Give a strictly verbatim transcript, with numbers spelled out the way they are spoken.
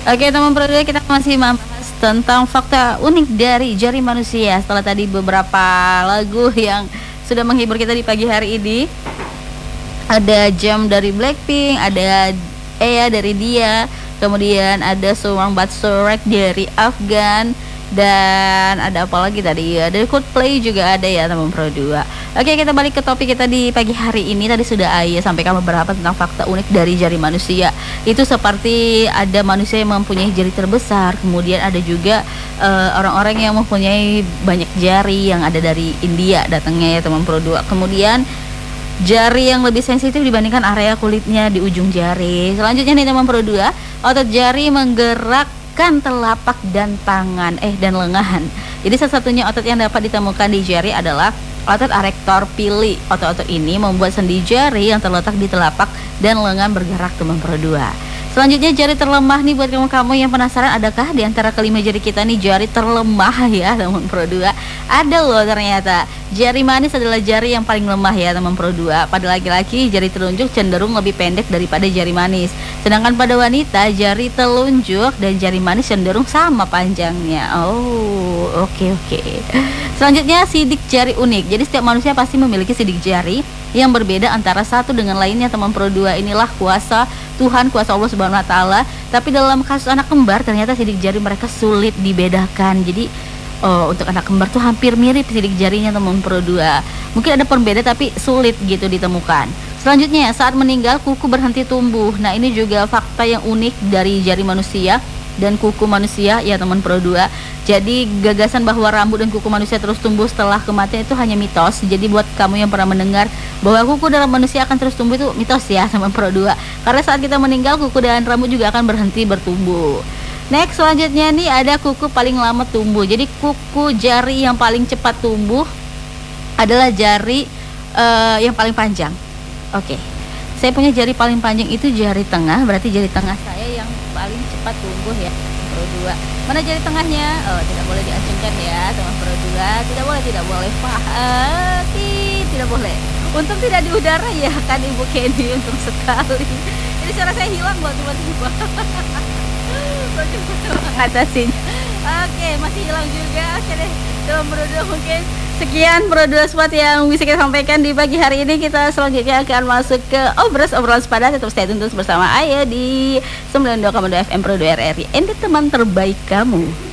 Oke teman produk, kita masih membahas tentang fakta unik dari jari manusia. Setelah tadi beberapa lagu yang sudah menghibur kita di pagi hari ini, ada Jam dari Blackpink, ada Ea dari Dia, kemudian ada Seorang But Sorek dari Afgan, dan ada apa lagi tadi ya, dari Coldplay juga ada ya teman Pro dua. Oke, kita balik ke topik kita di pagi hari ini. Tadi sudah Ayah sampaikan beberapa tentang fakta unik dari jari manusia. Itu seperti ada manusia yang mempunyai jari terbesar, kemudian ada juga uh, orang-orang yang mempunyai banyak jari yang ada dari India datangnya ya teman Pro dua. Kemudian jari yang lebih sensitif dibandingkan area kulitnya di ujung jari. Selanjutnya nih teman Pro dua, otot jari menggerakkan telapak dan tangan eh dan lengan. Jadi salah satunya otot yang dapat ditemukan di jari adalah otot arektor pili. Otot-otot ini membuat sendi jari yang terletak di telapak dan lengan bergerak teman Pro dua. Selanjutnya jari terlemah nih buat kamu-kamu yang penasaran, adakah di antara kelima jari kita nih jari terlemah ya teman Pro dua? Ada loh ternyata. Jari manis adalah jari yang paling lemah ya teman Pro dua. Pada laki-laki jari telunjuk cenderung lebih pendek daripada jari manis. Sedangkan pada wanita jari telunjuk dan jari manis cenderung sama panjangnya. Oh, oke okay, oke. Okay. Selanjutnya sidik jari unik. Jadi setiap manusia pasti memiliki sidik jari yang berbeda antara satu dengan lainnya teman Pro dua. Inilah kuasa Tuhan, kuasa Allah Subhanahu wa taala. Tapi dalam kasus anak kembar ternyata sidik jari mereka sulit dibedakan. Jadi oh, untuk anak kembar tuh hampir mirip sidik jarinya teman Pro dua. Mungkin ada perbedaan tapi sulit gitu ditemukan. Selanjutnya, saat meninggal kuku berhenti tumbuh. Nah, ini juga fakta yang unik dari jari manusia dan kuku manusia ya teman Pro dua. Jadi gagasan bahwa rambut dan kuku manusia terus tumbuh setelah kematian itu hanya mitos. Jadi buat kamu yang pernah mendengar bahwa kuku dalam manusia akan terus tumbuh, itu mitos ya teman Pro dua. Karena saat kita meninggal kuku dan rambut juga akan berhenti bertumbuh. Next, selanjutnya nih ada kuku paling lama tumbuh. Jadi kuku jari yang paling cepat tumbuh adalah jari uh, yang paling panjang. Oke, okay. Saya punya jari paling panjang itu jari tengah. Berarti jari tengah saya yang paling cepat tumbuh ya Pro dua. Mana jari tengahnya? Oh, tidak boleh diacungkan ya teman Pro dua. Tidak boleh, tidak boleh Fahati, tidak boleh. Untung tidak di udara ya kan Ibu Kenny, untung sekali. Jadi suara saya hilang buat tiba-tiba. Atasinya. Oke, masih hilang juga. Oke deh, teman Pro dua, mungkin sekian Pro dua Spot yang bisa kita sampaikan di pagi hari ini. Kita selanjutnya akan masuk ke obrolan sepadan. Tetap stay tune terus bersama Ayah di sembilan puluh dua koma dua F M Pro dua R R I, entertainment terbaik kamu.